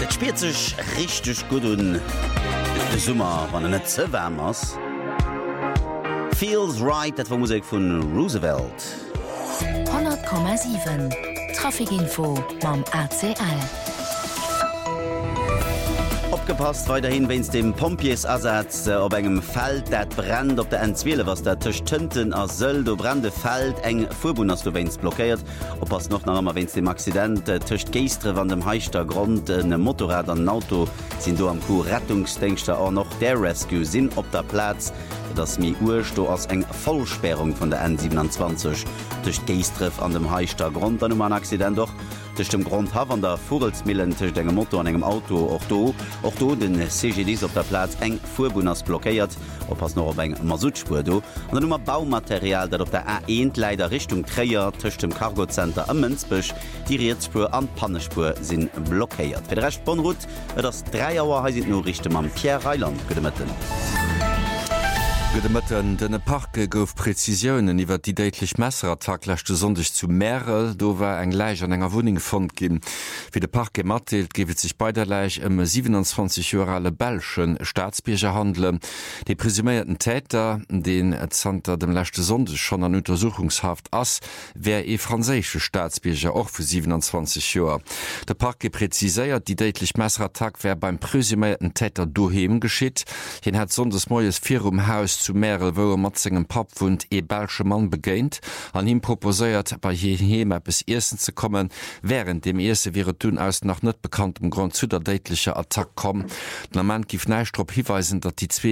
Et spielt sich richtig gut und Sommer, wann net ze warm ass. Feels right, dat war Musik von Roosevelt. 100,7 Trafikinfo mam ACL. Opgepasst weiterhin wenns dem Pompiersersatz op engem Feld dat brennt op der N2, was der Tisch Tünten as Söll do brande fällt eng Furbun as du wennst blockiert. Oppass noch nach wenns dem Accident Tischcht Geistre van dem heichter Grund ne Motorrad an Auto sind du am Ku Rettungsdenkster auch noch der Rescue sinn op der Platz. Das mi Ursto ass eng Vollsperrung von der N27 durch Geistreff an dem heichter Grund an an Accident doch. Durch dem Grund ha an der Vogelsmillen tisch engem Motor an engem Auto och do den CGDs op der Platz eng Furbuners blockiert, op pass noch op eng Masutspur do. An Nummer Baumaterial, dat op der A1 leider Richtung Träier tisch dem Cargocenter am Münzbüch die Rietspur an Pannespur sinn blockiert. Für recht Bonrut das 3 Auer he no Richtung am Pierre Reiland gedemetten. Gedemëtten dënne Parke gouf Präzisionen iwwer die déitlich Messerattack lächte sonndech zu Mäerel, do war eng Läich an enger Wuning fond ginn. Wie de Park gematteelt, gewet sich bei der Läich 27 Jorale Belschen Staatsbierger handle. De presumierten Täter, den Zter dem lächte Sonndech schon an Untersuchungshaft ass, wär franzésche Staatsbierger och vu 27 Joer. De Park gepreziséiert, die déitlich Messerattack wär beim presumierten Täter doheem geschitt. Hien hat sondes Moes Virum Haus zu Mäerel wo mat segem Papwund Belsche Mann begéint, an him proposéiert bei jehem bis Ersten ze kommen, während dem Erste wäre tun aus nach net bekanntem Grund zu der déitlicher Attack kom. Na man gif Neistrop hiweisen, dat die